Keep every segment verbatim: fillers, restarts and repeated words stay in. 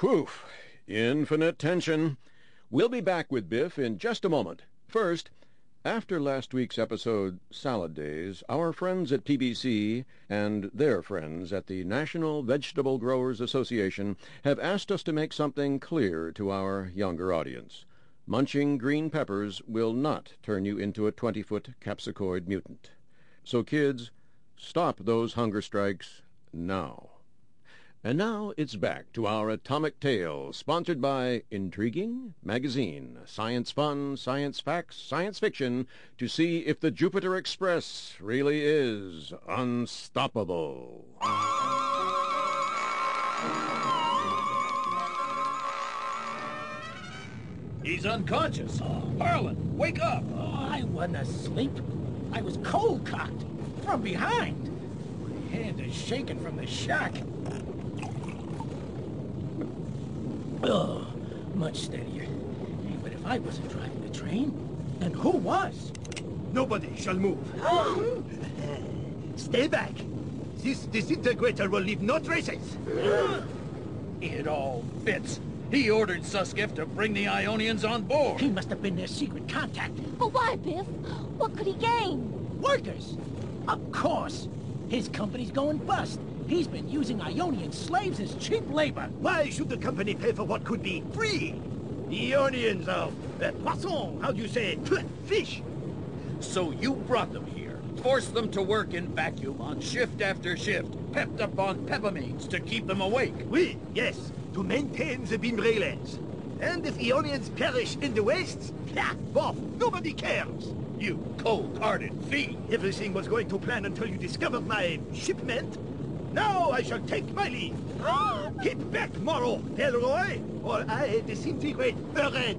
Whew. Infinite tension. We'll be back with Biff in just a moment. First, after last week's episode, Salad Days, our friends at P B C and their friends at the National Vegetable Growers Association have asked us to make something clear to our younger audience. Munching green peppers will not turn you into a twenty-foot capsicoid mutant. So, kids, stop those hunger strikes now. And now it's back to our Atomic Tale, sponsored by Intriguing Magazine. Science fun, science facts, science fiction, to see if the Jupiter Express really is unstoppable. He's unconscious. Harlan, wake up. Oh, I wasn't asleep. I was cold-cocked from behind. My hand is shaking from the shock. Oh, much steadier. But if I wasn't driving the train, then who was? Nobody shall move. Stay back. This disintegrator will leave no traces. It all fits. He ordered Suskiff to bring the Ionians on board. He must have been their secret contact. But why, Biff? What could he gain? Workers. Of course. His company's going bust. He's been using Ionian slaves as cheap labor. Why should the company pay for what could be free? Ionians are uh, poisson, how do you say, fish. So you brought them here, forced them to work in vacuum on shift after shift, pepped up on peppermines to keep them awake. Oui, yes, to maintain the beam relays. And if Ionians perish in the wastes, yeah, boff, nobody cares. You cold-hearted fiend. Everything was going to plan until you discovered my shipment. Now I shall take my leave. Keep back, Morrow, Elroy, or I disintegrate the red.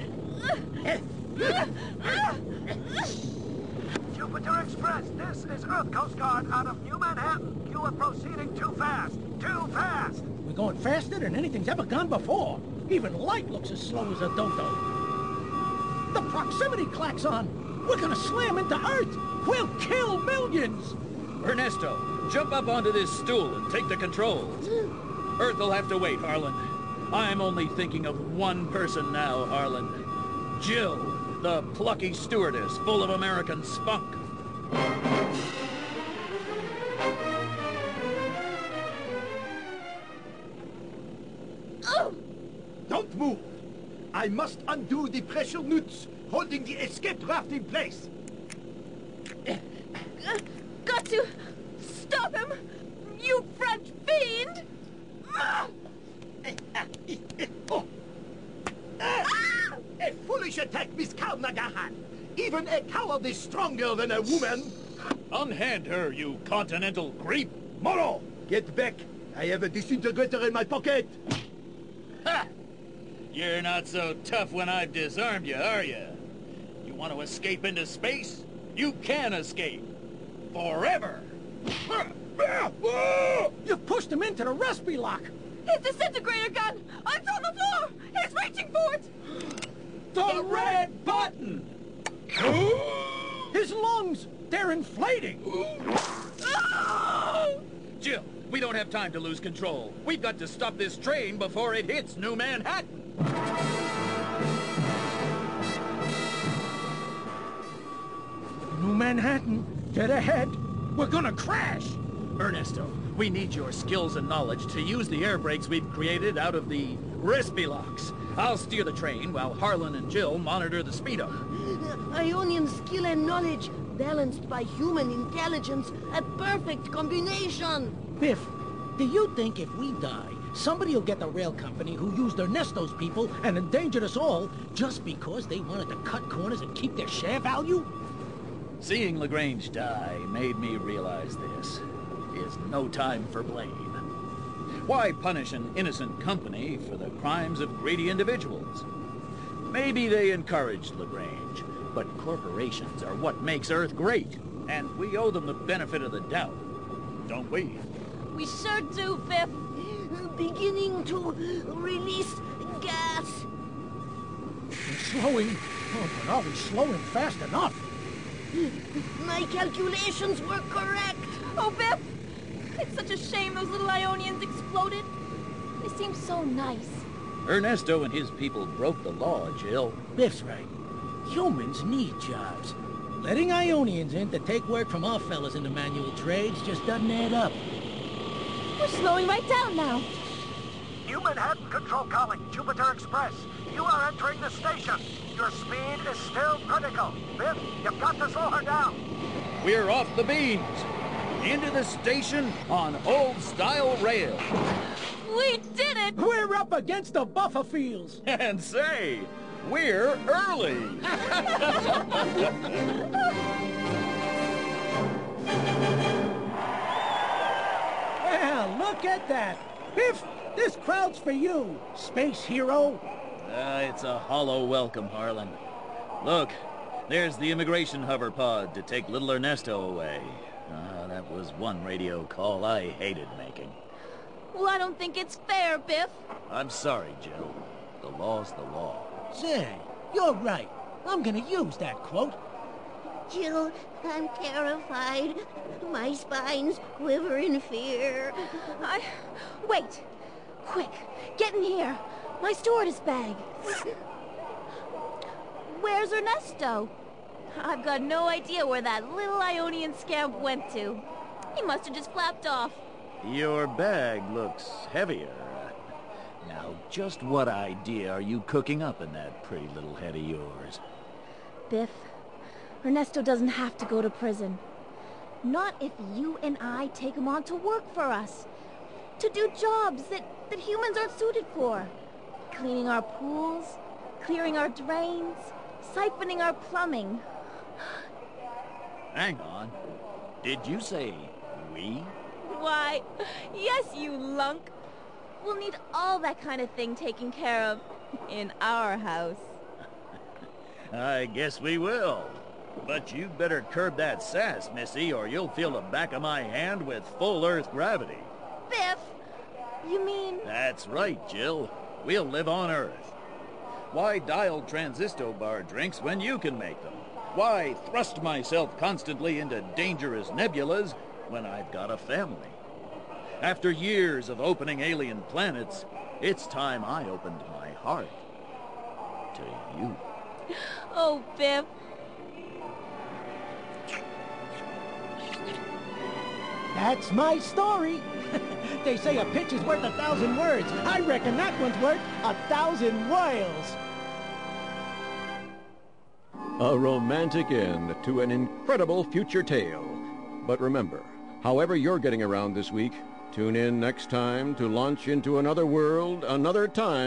Jupiter Express, this is Earth Coast Guard out of New Manhattan. You are proceeding too fast. Too fast. We're going faster than anything's ever gone before. Even light looks as slow as a dodo. The proximity clock's on. We're gonna slam into Earth. We'll kill millions. Ernesto, jump up onto this stool and take the controls. Earth will have to wait, Harlan. I'm only thinking of one person now, Harlan. Jill, the plucky stewardess full of American spunk. Oh! Don't move. I must undo the pressure nuts holding the escape raft in place. Uh, got to stop him, you French fiend! Ah! Oh. Ah! A foolish attack, Miss Carnagahan. Even a coward is stronger than a woman. Unhand her, you continental creep. Morrow, get back. I have a disintegrator in my pocket. Ha! You're not so tough when I've disarmed you, are you? You want to escape into space? You can escape. Forever. You pushed him into the recipe lock. His disintegrator gun! It's on the floor! He's reaching for it! The red button! His lungs! They're inflating! Jill, we don't have time to lose control. We've got to stop this train before it hits New Manhattan. New Manhattan, dead ahead. We're gonna crash! Ernesto, we need your skills and knowledge to use the air brakes we've created out of the recipe locks. I'll steer the train while Harlan and Jill monitor the speed-up. Ionian skill and knowledge, balanced by human intelligence, a perfect combination. Biff, do you think if we die, somebody will get the rail company who used Ernesto's people and endangered us all just because they wanted to cut corners and keep their share value? Seeing LaGrange die made me realize this is no time for blame. Why punish an innocent company for the crimes of greedy individuals? Maybe they encouraged LaGrange, but corporations are what makes Earth great, and we owe them the benefit of the doubt, don't we? We sure do, Biff. Beginning to release gas. We're slowing. Oh, but are we slowing fast enough? My calculations were correct. Oh, Biff! It's such a shame those little Ionians exploded. They seems so nice. Ernesto and his people broke the law, Jill. Biff's right. Humans need jobs. Letting Ionians in to take work from our fellas in the manual trades just doesn't add up. We're slowing right down now. New Manhattan Control calling, Jupiter Express. You are entering the station. Your speed is still critical. Biff, you've got to slow her down. We're off the beams. Into the station on old-style rail. We did it! We're up against the buffer fields. And say, we're early. Well, look at that. Biff, this crowd's for you, space hero. Uh, it's a hollow welcome, Harlan. Look, there's the immigration hover pod to take little Ernesto away. Ah, that was one radio call I hated making. Well, I don't think it's fair, Biff. I'm sorry, Jill. The law's the law. Say, you're right. I'm gonna use that quote. Jill, I'm terrified. My spines quiver in fear. I... Wait. Quick, get in here. My stewardess bag. Where's Ernesto? I've got no idea where that little Ionian scamp went to. He must have just flapped off. Your bag looks heavier. Now, just what idea are you cooking up in that pretty little head of yours? Biff, Ernesto doesn't have to go to prison. Not if you and I take him on to work for us. To do jobs that, that humans aren't suited for. Cleaning our pools, clearing our drains, siphoning our plumbing. Hang on. Did you say we? Why, yes, you lunk. We'll need all that kind of thing taken care of in our house. I guess we will. But you better curb that sass, Missy, or you'll feel the back of my hand with full Earth gravity. Biff, you mean... That's right, Jill. We'll live on Earth. Why dial transistor bar drinks when you can make them? Why thrust myself constantly into dangerous nebulas when I've got a family? After years of opening alien planets, it's time I opened my heart to you. Oh, Biff. That's my story. They say a pitch is worth a thousand words. I reckon that one's worth a thousand whales. A romantic end to an incredible future tale. But remember, however you're getting around this week, tune in next time to launch into another world, another time.